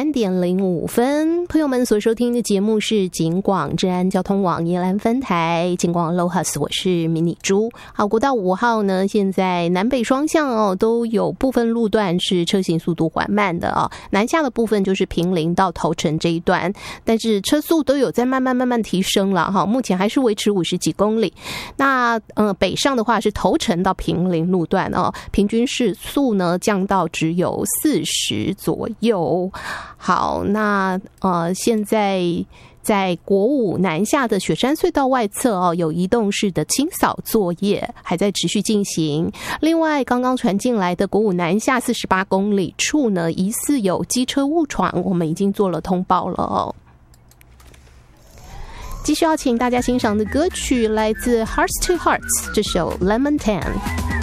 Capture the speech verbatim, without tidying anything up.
三点零五分，朋友们所收听的节目是警广治安交通网宜兰分台警广 Lohas， 我是迷你猪。好，国道五号呢，现在南北双向哦都有部分路段是车行速度缓慢的哦，南下的部分就是坪林到头城这一段，但是车速都有在慢慢慢慢提升了哈，目前还是维持五十几公里。那呃北上的话是头城到坪林路段哦，平均时速呢降到只有四十左右。好，那呃，现在在国五南下的雪山隧道外侧哦，有移动式的清扫作业还在持续进行。另外，刚刚传进来的国五南下四十八公里处呢，疑似有机车误闯，我们已经做了通报了哦。继续要请大家欣赏的歌曲来自 Hearts to Hearts 这首 Lemon Tan。